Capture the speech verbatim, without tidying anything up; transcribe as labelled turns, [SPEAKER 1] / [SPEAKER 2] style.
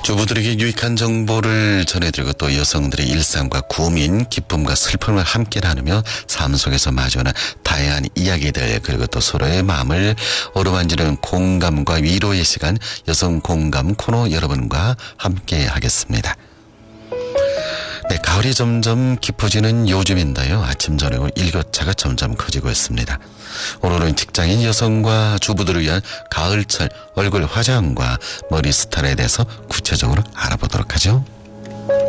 [SPEAKER 1] 주부들에게 유익한 정보를 전해드리고 또 여성들의 일상과 고민, 기쁨과 슬픔을 함께 나누며 삶 속에서 마주하는 다양한 이야기들, 그리고 또 서로의 마음을 어루만지는 공감과 위로의 시간, 여성 공감 코너 여러분과 함께 하겠습니다. 네, 가을이 점점 깊어지는 요즘인데요. 아침 저녁으로 일교차가 점점 커지고 있습니다. 오늘은 직장인 여성과 주부들을 위한 가을철 얼굴 화장과 머리 스타일에 대해서 구체적으로 알아보도록 하죠.